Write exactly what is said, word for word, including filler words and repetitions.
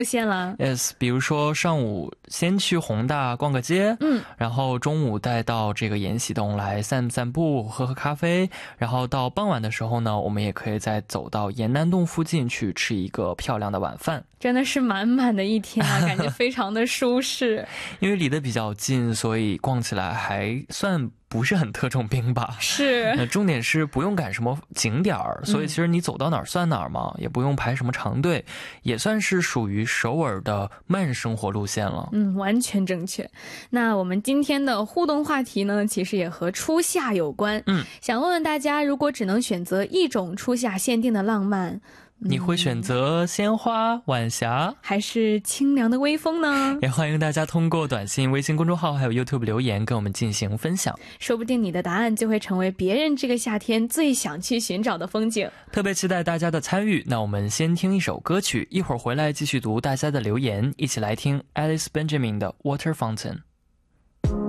路线了。 Yes， 比如说上午先去宏大逛个街， 嗯， 然后中午带到这个延禧洞来散散步喝喝咖啡，然后到傍晚的时候呢，我们也可以再走到延南洞附近去吃一个漂亮的晚饭。 真的是满满的一天啊，感觉非常的舒适。 因为离得比较近，所以逛起来还算不是很特种兵吧。 是， 那重点是不用赶什么景点儿，所以其实你走到哪儿算哪儿嘛，也不用排什么长队，也算是属于首尔的慢生活路线了。 嗯，完全正确。那我们今天的互动话题呢，其实也和初夏有关。 嗯， 想问问大家，如果只能选择一种初夏限定的浪漫， 你会选择鲜花、晚霞， 还是清凉的微风呢？ 也欢迎大家通过短信、微信公众号还有 YouTube 留言跟我们进行分享， 说不定你的答案就会成为别人这个夏天最想去寻找的风景。 特别期待大家的参与。那我们先听一首歌曲，一会儿回来继续读大家的留言，一起来听 Alice Benjamin 的 Water Fountain。